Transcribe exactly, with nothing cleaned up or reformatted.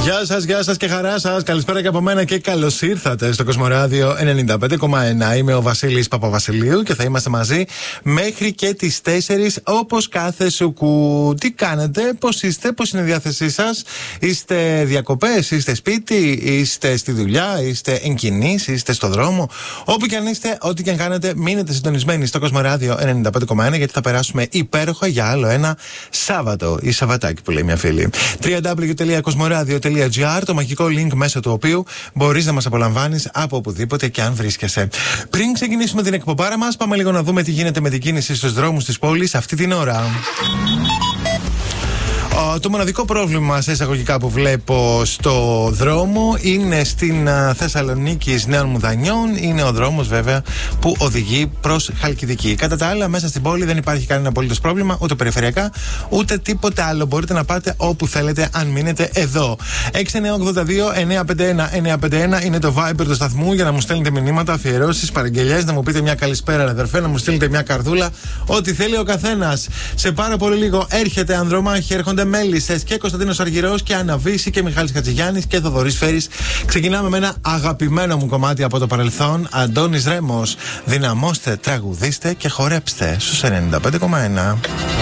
Γεια σας, γεια σας και χαρά σας. Καλησπέρα και από μένα και καλώς ήρθατε στο Κοσμοράδιο ενενήντα πέντε κόμμα ένα. Είμαι ο Βασίλης Παπαβασιλείου και θα είμαστε μαζί μέχρι και τις τέσσερις όπως κάθε σουκού. Τι κάνετε, πώς είστε, πώς είναι η διάθεσή σας? Είστε διακοπές, είστε σπίτι, είστε στη δουλειά, είστε εν κινήσει, είστε στο δρόμο? Όπου και αν είστε, ό,τι και αν κάνετε, μείνετε συντονισμένοι στο Κοσμοράδιο ενενήντα πέντε κόμμα ένα γιατί θα περάσουμε υπέροχα για άλλο ένα Σάββατο ή Σαββατάκι που λέει μια φίλη. double-u double-u double-u τελεία κοσμοράδιο τελεία τζι άρ, το μαγικό link μέσω του οποίου μπορείς να μας απολαμβάνεις από οπουδήποτε και αν βρίσκεσαι. Πριν ξεκινήσουμε την εκπομπάρα μας, πάμε λίγο να δούμε τι γίνεται με την κίνηση στους δρόμους της πόλης αυτή την ώρα. Uh, το μοναδικό πρόβλημα σε εισαγωγικά που βλέπω στο δρόμο είναι στην uh, Θεσσαλονίκη Νέων Μουδανιών. Είναι ο δρόμος βέβαια που οδηγεί προς Χαλκιδική. Κατά τα άλλα, μέσα στην πόλη δεν υπάρχει κανένα απολύτως πρόβλημα, ούτε περιφερειακά, ούτε τίποτε άλλο. Μπορείτε να πάτε όπου θέλετε, αν μείνετε εδώ. έξι εννιά οκτώ δύο εννιά πέντε ένα εννιά πέντε ένα είναι το Viber του σταθμού για να μου στέλνετε μηνύματα, αφιερώσεις, παραγγελιές, να μου πείτε μια καλησπέρα, αδερφέ, να μου στείλετε μια καρδούλα. Ό,τι θέλει ο καθένας. Σε πάρα πολύ λίγο έρχεται Ανδρομάχη, έρχονται Μέλισσες και Κωνσταντίνος Αργυρός και Άννα Βύση και Μιχάλης Χατζηγιάννης και Θοδωρής Φέρης. Ξεκινάμε με ένα αγαπημένο μου κομμάτι από το παρελθόν. Αντώνης Ρέμος. Δυναμώστε, τραγουδίστε και χορέψτε στους ενενήντα πέντε κόμμα ένα.